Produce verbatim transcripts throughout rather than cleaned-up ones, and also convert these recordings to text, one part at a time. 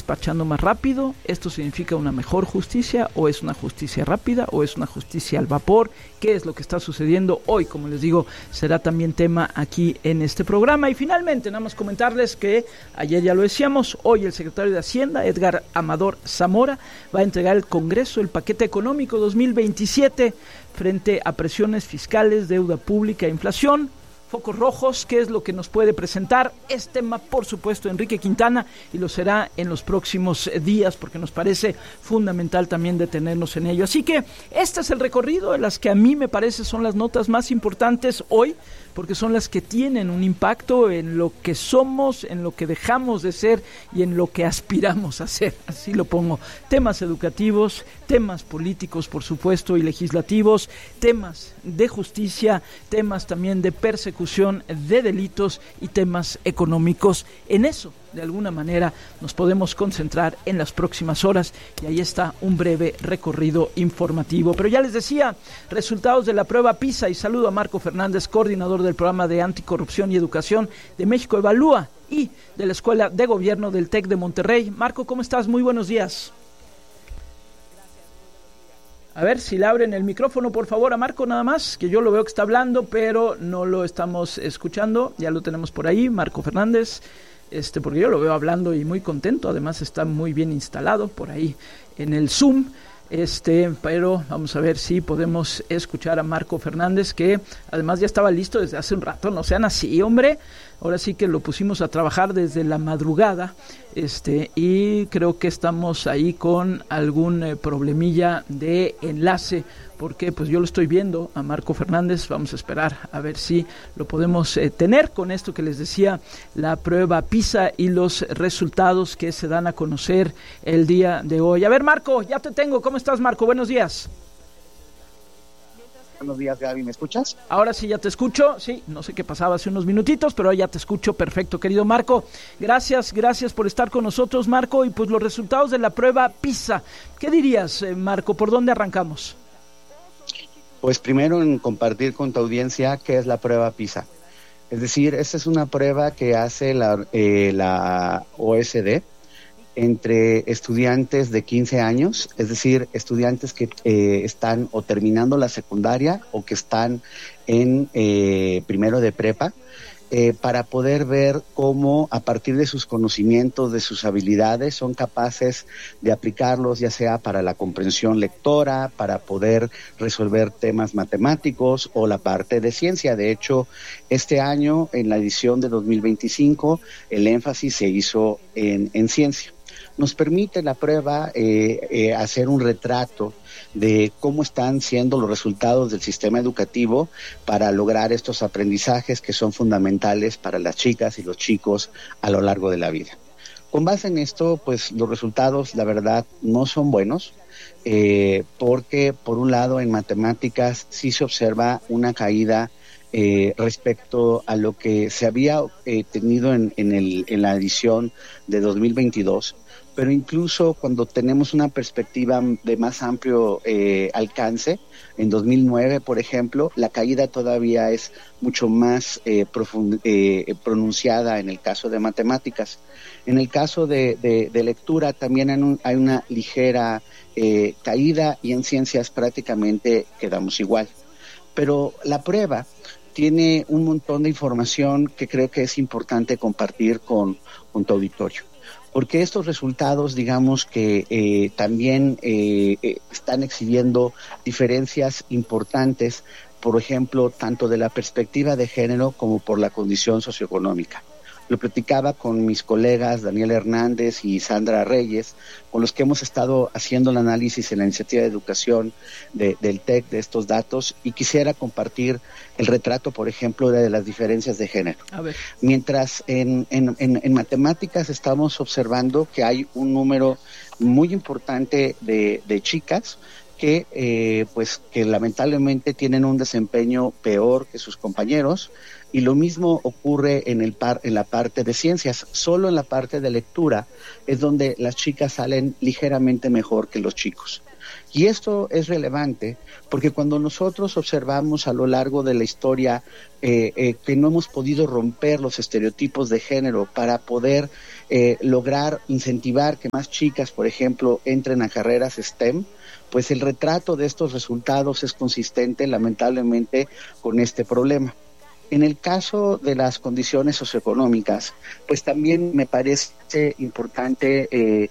despachando más rápido? ¿Esto significa una mejor justicia o es una justicia rápida o es una justicia al vapor? ¿Qué es lo que está sucediendo hoy? Como les digo, será también tema aquí en este programa. Y finalmente, nada más comentarles que ayer ya lo decíamos, hoy el secretario de Hacienda, Edgar Amador Zamora, va a entregar al Congreso el paquete económico dos mil veintisiete frente a presiones fiscales, deuda pública e inflación. Focos rojos, ¿qué es lo que nos puede presentar? Es tema, por supuesto, Enrique Quintana, y lo será en los próximos días, porque nos parece fundamental también detenernos en ello. Así que este es el recorrido de las que a mí me parece son las notas más importantes hoy, porque son las que tienen un impacto en lo que somos, en lo que dejamos de ser y en lo que aspiramos a ser, así lo pongo. Temas educativos, temas políticos, por supuesto, y legislativos, temas de justicia, temas también de persecución de delitos y temas económicos. En eso, de alguna manera, nos podemos concentrar en las próximas horas, y ahí está un breve recorrido informativo. Pero ya les decía, resultados de la prueba PISA, y saludo a Marco Fernández, coordinador del programa de Anticorrupción y Educación de México Evalúa y de la Escuela de Gobierno del TEC de Monterrey. Marco, ¿cómo estás? Muy buenos días. A ver si le abren el micrófono, por favor, a Marco, nada más, que yo lo veo que está hablando, pero no lo estamos escuchando. Ya lo tenemos por ahí, Marco Fernández, este, porque yo lo veo hablando y muy contento. Además está muy bien instalado por ahí en el Zoom. Este, pero vamos a ver si podemos escuchar a Marco Fernández, que además ya estaba listo desde hace un rato. No sean así, hombre. Ahora sí que lo pusimos a trabajar desde la madrugada, este, y creo que estamos ahí con algún eh, problemilla de enlace, porque pues yo lo estoy viendo a Marco Fernández. Vamos a esperar a ver si lo podemos eh, tener con esto que les decía, la prueba PISA y los resultados que se dan a conocer el día de hoy. A ver, Marco, ya te tengo. ¿Cómo estás, Marco? Buenos días. Buenos días, Gaby, ¿me escuchas? Ahora sí ya te escucho, sí, no sé qué pasaba hace unos minutitos, pero ya te escucho perfecto, querido Marco. Gracias, gracias por estar con nosotros, Marco, y pues los resultados de la prueba PISA. ¿Qué dirías, eh, Marco? ¿Por dónde arrancamos? Pues primero en compartir con tu audiencia qué es la prueba PISA. Es decir, esta es una prueba que hace la, eh, la O E C D entre estudiantes de quince años, es decir, estudiantes que eh, están o terminando la secundaria o que están en eh, primero de prepa, eh, para poder ver cómo a partir de sus conocimientos, de sus habilidades, son capaces de aplicarlos, ya sea para la comprensión lectora, para poder resolver temas matemáticos o la parte de ciencia. De hecho, este año, en la edición de dos mil veinticinco, el énfasis se hizo en, en ciencia. Nos permite la prueba eh, eh, hacer un retrato de cómo están siendo los resultados del sistema educativo para lograr estos aprendizajes que son fundamentales para las chicas y los chicos a lo largo de la vida. Con base en esto, pues los resultados, la verdad, no son buenos, eh, porque por un lado en matemáticas sí se observa una caída Eh, respecto a lo que se había eh, tenido en, en, el, en la edición de dos mil veintidós, pero incluso cuando tenemos una perspectiva de más amplio eh, alcance, en dos mil nueve, por ejemplo, la caída todavía es mucho más eh, profund- eh, pronunciada en el caso de matemáticas. En el caso de, de, de lectura también hay, un, hay una ligera eh, caída, y en ciencias prácticamente quedamos igual. Pero la prueba tiene un montón de información que creo que es importante compartir con, con tu auditorio, porque estos resultados, digamos que eh, también eh, eh, están exhibiendo diferencias importantes, por ejemplo, tanto de la perspectiva de género como por la condición socioeconómica. Lo platicaba con mis colegas Daniel Hernández y Sandra Reyes, con los que hemos estado haciendo el análisis en la iniciativa de educación de, del TEC de estos datos, y quisiera compartir el retrato, por ejemplo, de las diferencias de género. A ver. Mientras en, en, en, en matemáticas estamos observando que hay un número muy importante de, de chicas que eh, pues que lamentablemente tienen un desempeño peor que sus compañeros, y lo mismo ocurre en el par, en la parte de ciencias. Solo en la parte de lectura es donde las chicas salen ligeramente mejor que los chicos. Y esto es relevante porque cuando nosotros observamos a lo largo de la historia eh, eh, que no hemos podido romper los estereotipos de género para poder eh, lograr incentivar que más chicas, por ejemplo, entren a carreras STEM, pues el retrato de estos resultados es consistente, lamentablemente, con este problema. En el caso de las condiciones socioeconómicas, pues también me parece importante eh,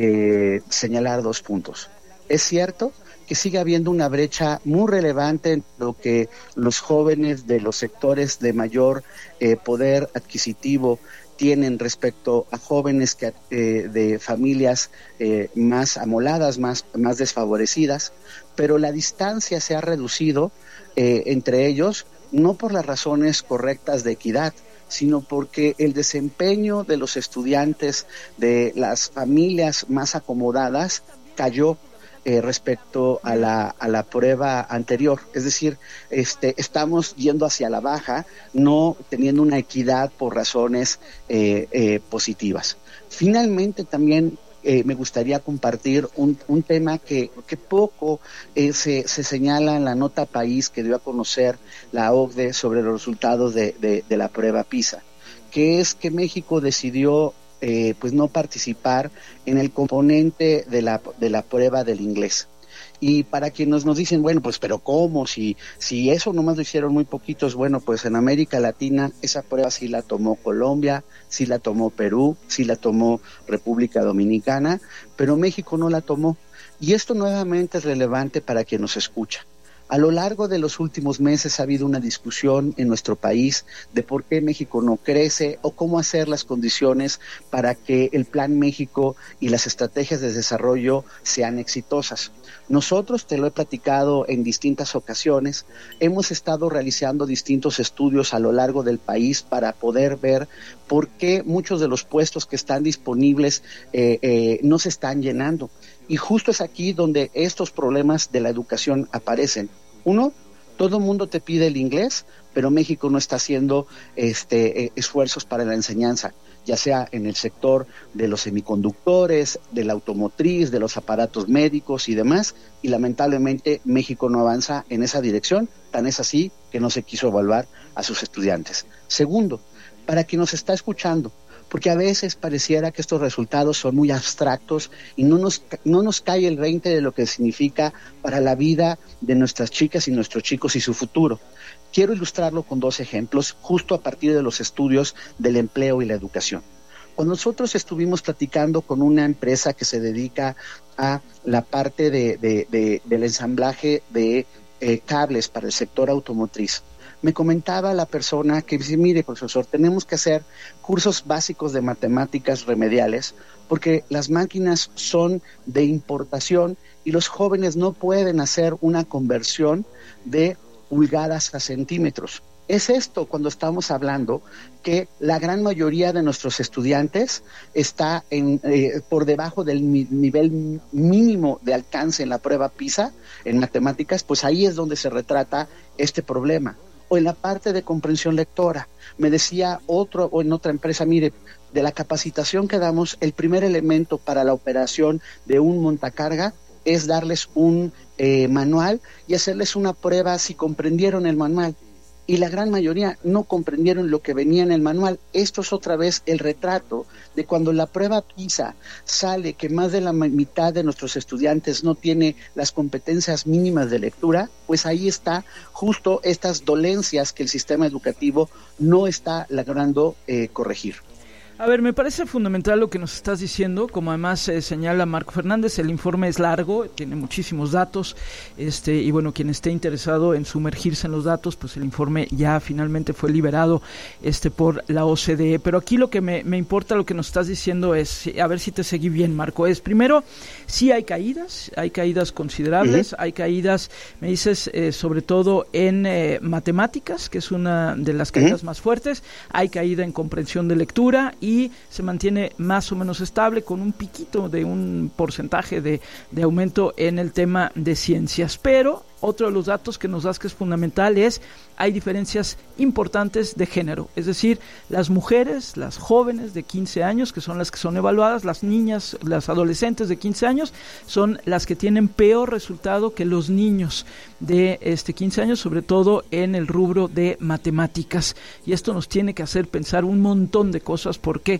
eh, señalar dos puntos. Es cierto que sigue habiendo una brecha muy relevante en lo que los jóvenes de los sectores de mayor eh, poder adquisitivo tienen respecto a jóvenes que, eh, de familias eh, más amoladas, más, más desfavorecidas, pero la distancia se ha reducido eh, entre ellos, no por las razones correctas de equidad, sino porque el desempeño de los estudiantes de las familias más acomodadas cayó eh, respecto a la, a la prueba anterior. Es decir, este, estamos yendo hacia la baja, no teniendo una equidad por razones eh, eh, positivas. Finalmente, también Eh, me gustaría compartir un, un tema que, que poco eh, se, se señala en la nota país que dio a conocer la O C D E sobre los resultados de, de, de la prueba PISA, que es que México decidió eh, pues no participar en el componente de la, de la prueba del inglés. Y para quienes nos dicen, bueno, pues, pero ¿cómo? Si, si eso nomás lo hicieron muy poquitos, bueno, pues en América Latina esa prueba sí la tomó Colombia, sí la tomó Perú, sí la tomó República Dominicana, pero México no la tomó. Y esto nuevamente es relevante para quien nos escucha. A lo largo de los últimos meses ha habido una discusión en nuestro país de por qué México no crece o cómo hacer las condiciones para que el Plan México y las estrategias de desarrollo sean exitosas. Nosotros, te lo he platicado en distintas ocasiones, hemos estado realizando distintos estudios a lo largo del país para poder ver por qué muchos de los puestos que están disponibles eh, eh, no se están llenando. Y justo es aquí donde estos problemas de la educación aparecen. Uno, todo el mundo te pide el inglés, pero México no está haciendo este, eh, esfuerzos para la enseñanza, ya sea en el sector de los semiconductores, de la automotriz, de los aparatos médicos y demás, y lamentablemente México no avanza en esa dirección, tan es así que no se quiso evaluar a sus estudiantes. Segundo, para quien nos está escuchando, porque a veces pareciera que estos resultados son muy abstractos y no nos, no nos cae el veinte de lo que significa para la vida de nuestras chicas y nuestros chicos y su futuro. Quiero ilustrarlo con dos ejemplos, justo a partir de los estudios del empleo y la educación. Cuando nosotros estuvimos platicando con una empresa que se dedica a la parte de, de, de, del ensamblaje de eh, cables para el sector automotriz, me comentaba la persona que dice, mire, profesor, tenemos que hacer cursos básicos de matemáticas remediales porque las máquinas son de importación y los jóvenes no pueden hacer una conversión de pulgadas a centímetros. Es esto cuando estamos hablando que la gran mayoría de nuestros estudiantes está en, eh, por debajo del mi- nivel mínimo de alcance en la prueba PISA, en matemáticas, pues ahí es donde se retrata este problema. O en la parte de comprensión lectora. Me decía otro, o en otra empresa, mire, de la capacitación que damos, el primer elemento para la operación de un montacarga es darles un eh, manual y hacerles una prueba si comprendieron el manual. Y la gran mayoría no comprendieron lo que venía en el manual. Esto es otra vez el retrato de cuando la prueba PISA sale que más de la mitad de nuestros estudiantes no tiene las competencias mínimas de lectura, pues ahí está justo estas dolencias que el sistema educativo no está logrando eh, corregir. A ver, me parece fundamental lo que nos estás diciendo, como además eh, señala Marco Fernández, el informe es largo, tiene muchísimos datos, este y bueno, quien esté interesado en sumergirse en los datos, pues el informe ya finalmente fue liberado este por la O C D E, pero aquí lo que me, me importa, lo que nos estás diciendo es, a ver si te seguí bien, Marco, es primero, sí hay caídas, hay caídas considerables, uh-huh. hay caídas, me dices, eh, sobre todo en eh, matemáticas, que es una de las caídas uh-huh. más fuertes, hay caída en comprensión de lectura y y se mantiene más o menos estable con un piquito de un porcentaje de, de aumento en el tema de ciencias. Pero otro de los datos que nos das que es fundamental es hay diferencias importantes de género, es decir, las mujeres, las jóvenes de quince años, que son las que son evaluadas, las niñas, las adolescentes de quince años, son las que tienen peor resultado que los niños de este quince años, sobre todo en el rubro de matemáticas. Y esto nos tiene que hacer pensar un montón de cosas, porque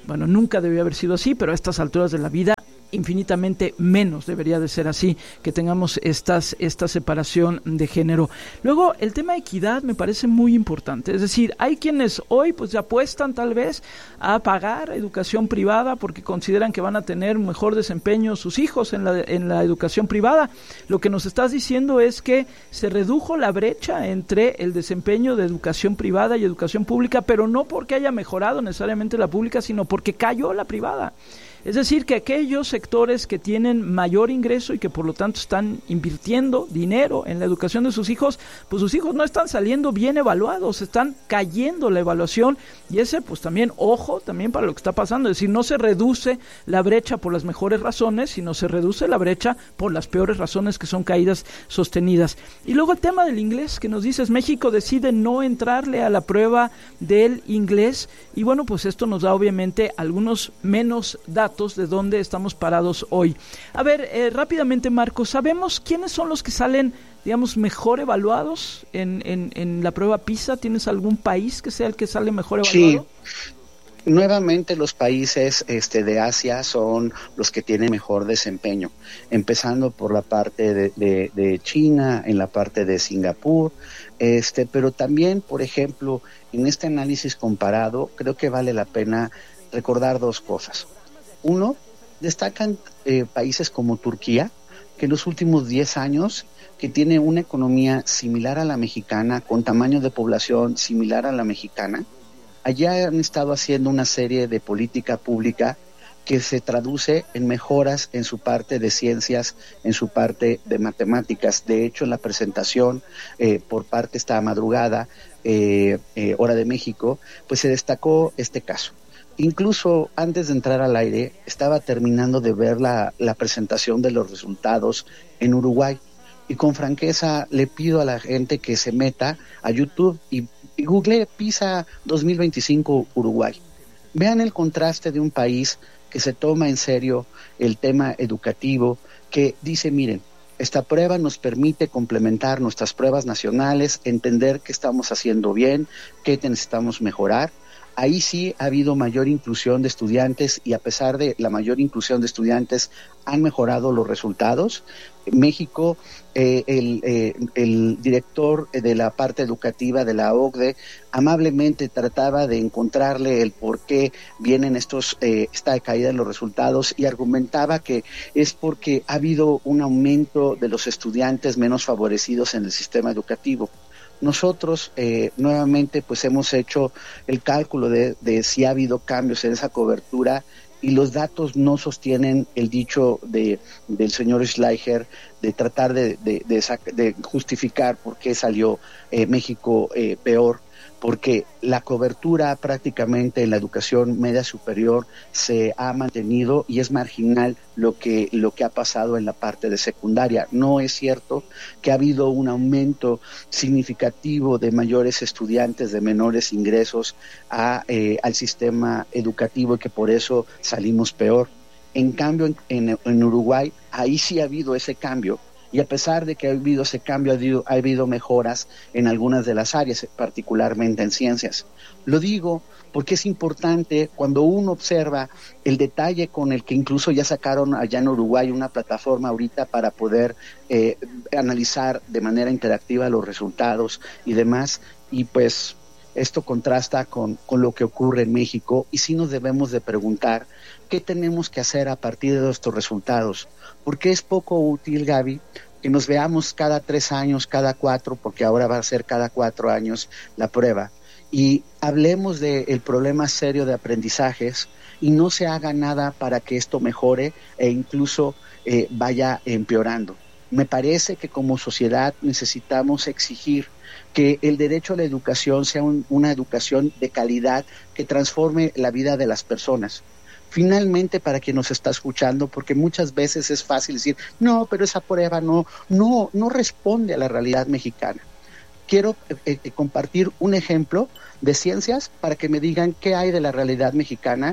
Bueno, nunca debió haber sido así, pero a estas alturas de la vida infinitamente menos debería de ser así, que tengamos estas esta separación de género. Luego, el tema de equidad me parece muy importante, es decir, hay quienes hoy pues apuestan tal vez a pagar educación privada porque consideran que van a tener mejor desempeño sus hijos en la, en la educación privada. Lo que nos estás diciendo es que se redujo la brecha entre el desempeño de educación privada y educación pública, pero no porque haya mejorado necesariamente la pública, sino porque cayó la privada. Es decir, que aquellos sectores que tienen mayor ingreso y que por lo tanto están invirtiendo dinero en la educación de sus hijos, pues sus hijos no están saliendo bien evaluados, están cayendo la evaluación, y ese pues también, ojo, también para lo que está pasando, es decir, no se reduce la brecha por las mejores razones, sino se reduce la brecha por las peores razones, que son caídas sostenidas. Y luego el tema del inglés, que nos dices, México decide no entrarle a la prueba del inglés, y bueno, pues esto nos da obviamente algunos menos datos de dónde estamos parados hoy. A ver, eh, rápidamente, Marcos, ¿sabemos quiénes son los que salen, digamos, mejor evaluados en, en, en la prueba PISA? ¿Tienes algún país que sea el que sale mejor evaluado? Sí. Nuevamente los países este, de Asia son los que tienen mejor desempeño, empezando por la parte de, de, de China, en la parte de Singapur, este, pero también, por ejemplo, en este análisis comparado, creo que vale la pena recordar dos cosas. Uno, destacan eh, países como Turquía, que en los últimos diez años, que tiene una economía similar a la mexicana, con tamaño de población similar a la mexicana, allá han estado haciendo una serie de política pública que se traduce en mejoras en su parte de ciencias, en su parte de matemáticas. De hecho, en la presentación eh, por parte esta madrugada, eh, eh, Hora de México, pues se destacó este caso. Incluso antes de entrar al aire, estaba terminando de ver la, la presentación de los resultados en Uruguay. Y con franqueza le pido a la gente que se meta a YouTube y, y google PISA dos mil veinticinco Uruguay. Vean el contraste de un país que se toma en serio el tema educativo, que dice, miren, esta prueba nos permite complementar nuestras pruebas nacionales, entender qué estamos haciendo bien, qué necesitamos mejorar. Ahí sí ha habido mayor inclusión de estudiantes y a pesar de la mayor inclusión de estudiantes han mejorado los resultados. En México, eh, el, eh, el director de la parte educativa de la O C D E amablemente trataba de encontrarle el por qué vienen estos, eh, esta caída en los resultados y argumentaba que es porque ha habido un aumento de los estudiantes menos favorecidos en el sistema educativo. Nosotros eh, nuevamente pues hemos hecho el cálculo de, de si ha habido cambios en esa cobertura y los datos no sostienen el dicho de del señor Schleicher de tratar de, de, de, de justificar por qué salió eh, México eh, peor, porque la cobertura prácticamente en la educación media superior se ha mantenido y es marginal lo que lo que ha pasado en la parte de secundaria. No es cierto que ha habido un aumento significativo de mayores estudiantes de menores ingresos a, eh, al sistema educativo y que por eso salimos peor. En cambio, en, en, en Uruguay, ahí sí ha habido ese cambio. Y a pesar de que ha habido ese cambio, ha habido, ha habido mejoras en algunas de las áreas, particularmente en ciencias. Lo digo porque es importante cuando uno observa el detalle con el que incluso ya sacaron allá en Uruguay una plataforma ahorita para poder eh, analizar de manera interactiva los resultados y demás, y pues esto contrasta con, con lo que ocurre en México, y sí nos debemos de preguntar qué tenemos que hacer a partir de estos resultados. Porque es poco útil, Gaby, que nos veamos cada tres años, cada cuatro, porque ahora va a ser cada cuatro años la prueba, y hablemos del problema serio de aprendizajes y no se haga nada para que esto mejore e incluso eh, vaya empeorando. Me parece que como sociedad necesitamos exigir que el derecho a la educación sea un, una educación de calidad que transforme la vida de las personas. Finalmente, para quien nos está escuchando, porque muchas veces es fácil decir, no, pero esa prueba no, no, no responde a la realidad mexicana. Quiero eh, eh, compartir un ejemplo de ciencias para que me digan qué hay de la realidad mexicana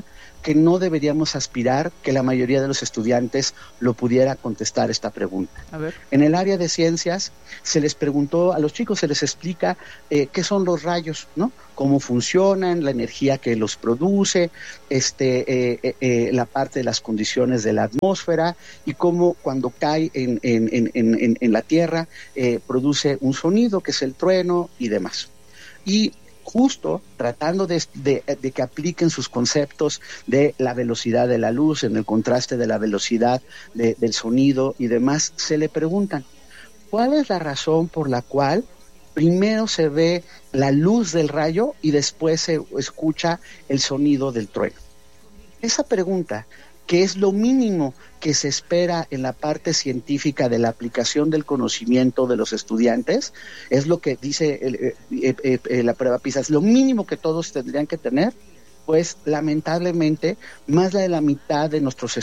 que no deberíamos aspirar que la mayoría de los estudiantes lo pudiera contestar esta pregunta. A ver. En el área de ciencias se les preguntó, a los chicos se les explica eh, qué son los rayos, ¿no? Cómo funcionan, la energía que los produce, este, eh, eh, la parte de las condiciones de la atmósfera y cómo cuando cae en, en, en, en, en la Tierra eh, produce un sonido que es el trueno y demás. Y justo tratando de, de, de que apliquen sus conceptos de la velocidad de la luz, en el contraste de la velocidad de, del sonido y demás, se le preguntan, ¿cuál es la razón por la cual primero se ve la luz del rayo y después se escucha el sonido del trueno? Esa pregunta, que es lo mínimo que se espera en la parte científica de la aplicación del conocimiento de los estudiantes, es lo que dice el, eh, eh, eh, la prueba PISA, es lo mínimo que todos tendrían que tener, pues lamentablemente más de la mitad de nuestros